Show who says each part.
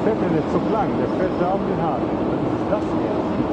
Speaker 1: fährt der nicht so lang, der fährt da um den Haken. Was ist das hier?